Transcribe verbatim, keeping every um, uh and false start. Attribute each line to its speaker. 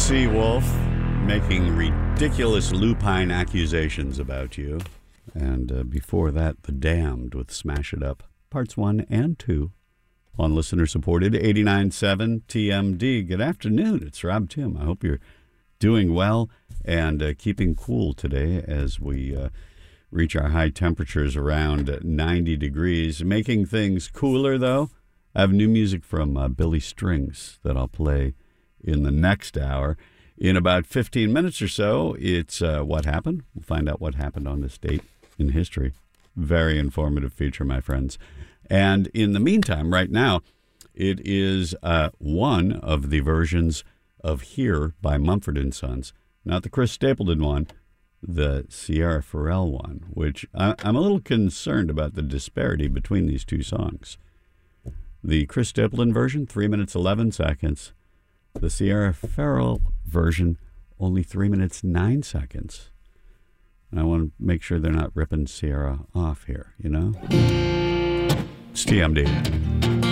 Speaker 1: Seawolf making ridiculous lupine accusations about you. And uh, before that, The Damned with Smash It Up, parts one and two on listener-supported eighty-nine point seven T M D. Good afternoon. It's Rob Tim. I hope you're doing well and uh, keeping cool today as we uh, reach our high temperatures around ninety degrees. Making things cooler, though, I have new music from uh, Billy Strings that I'll play in the next hour. In about fifteen minutes or so, it's uh, What Happened. We'll find out what happened on this date in history. Very informative feature, my friends. And in the meantime, right now, it is uh, one of the versions of Here by Mumford and Sons. Not the Chris Stapleton one, the Sierra Farrell one, which I, I'm a little concerned about the disparity between these two songs. The Chris Stapleton version, three minutes, eleven seconds. The Sierra Farrell version, only three minutes, nine seconds. And I want to make sure they're not ripping Sierra off here, you know? It's T M D.